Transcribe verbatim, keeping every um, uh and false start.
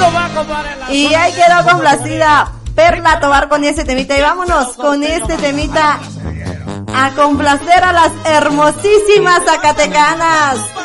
Y ahí quedó complacida Perla Tobar con ese temita. Y vámonos con este temita a complacer a las hermosísimas zacatecanas.